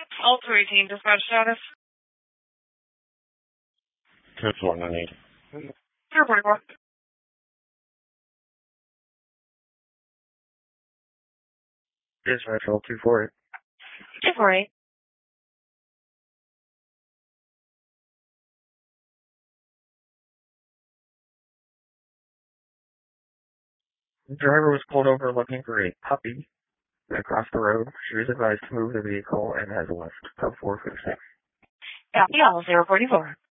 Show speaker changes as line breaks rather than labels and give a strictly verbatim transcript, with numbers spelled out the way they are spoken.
All two eighteen, dispatch status.
That's one I need.
zero forty-four.
Dispatch all two forty.
two forty.
The driver was pulled over looking for a puppy across the road. She was advised to move the vehicle and has left. Code four fifty-six.
Copy all, zero forty-four.